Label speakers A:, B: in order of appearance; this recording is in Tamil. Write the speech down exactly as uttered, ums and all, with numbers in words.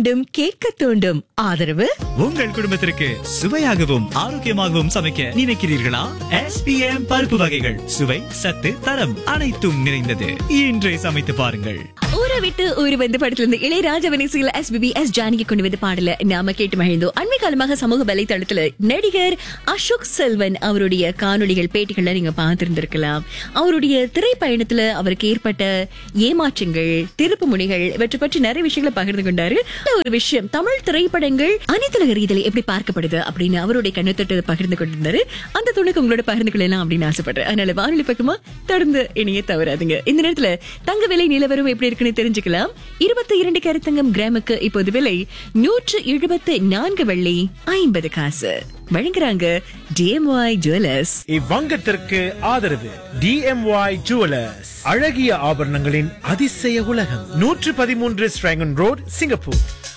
A: தூண்டும் கேட்க தூண்டும். ஆதரவு
B: உங்கள் குடும்பத்திற்கு சுவையாகவும் ஆரோக்கியமாகவும் சமைக்க நினைக்கிறீர்களா? எஸ் பி எம் பருப்பு வகைகள் சுவை சத்து தரம் அனைத்தும் நிறைந்தது. இன்றே சமைத்து பாருங்கள்.
A: ஊரை விட்டு ஊரு வந்து படத்துல இருந்து இளையராஜா வனிசையில் எஸ்பிபி எஸ் ஜானகி கொண்டு வந்து பாடல நாம கேட்டு மகிழ்ந்தோம். அண்மை காலமாக சமூக வலைதளத்துல நடிகர் அசோக் செல்வன் அவருடைய காணொளிகள் பேட்டிகள்ல நீங்க பார்த்திருந்திருக்கலாம். அவருடைய திரைப்பயணத்துல அவருக்கு ஏற்பட்ட ஏமாற்றங்கள், திருப்பு முனைகள் இவற்றை பற்றி நிறைய விஷயங்களை பகிர்ந்து கொண்டாரு. ஒரு விஷயம், தமிழ் திரைப்படங்கள் அனைத்துலக ரீதியில எப்படி பார்க்கப்படுது அப்படின்னு அவருடைய கண்ணத்தொட்டு பகிர்ந்து கொண்டிருந்தாரு. அந்த துணுக்கு உங்களோட பகிர்ந்து கொள்ளலாம் அப்படின்னு ஆசைப்படுறேன். அதனால வானொலி பக்கமா தொடர்ந்து இணைய தவறாதுங்க. இந்த நேரத்துல தங்க விலை நிலவரம் எப்படி இருக்குன்னு தெரிஞ்சுக்கலாம். இருபத்தி இரண்டு கருத்தங்கம் கிராமுக்கு இப்போது விலை நூற்று எழுபத்தி நான்கு வெள்ளி ஐம்பது காசு. வழங்குறாங்க டிஎம்ஒய் ஜுவல்லர்ஸ்.
C: இவ்வங்கத்திற்கு ஆதரவு டிஎம்ஒய் ஜுவல்லர்ஸ், அழகிய ஆபரணங்களின் அதிசய உலகம், நூற்று பதிமூன்று ஸ்ட்ராங்கன் ரோட், சிங்கப்பூர்.